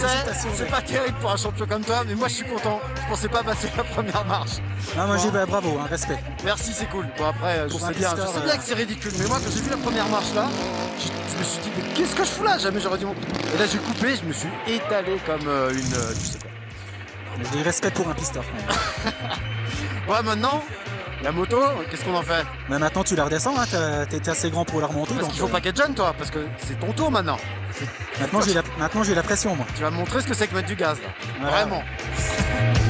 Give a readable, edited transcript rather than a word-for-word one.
c'est pas terrible pour un champion comme toi, mais moi je suis content. Je pensais pas passer la première marche. Ah, moi j'ai bravo, hein, respect. Merci, c'est cool. Bon après, je sais bien que c'est ridicule, mais moi quand j'ai vu la première marche là, je me suis dit mais qu'est-ce que je fous là? Jamais j'aurais dû monter. Et là j'ai coupé, je me suis étalé comme une, tu sais quoi. Je dis respect pour un pisteur. Ouais, maintenant, la moto, qu'est-ce qu'on en fait? Mais maintenant tu la redescends, hein, t'es assez grand pour la remonter. Parce donc qu'il faut pas qu'être jeune toi, parce que c'est ton tour maintenant. Maintenant j'ai la pression moi. Tu vas me montrer ce que c'est que mettre du gaz là. Voilà. Vraiment.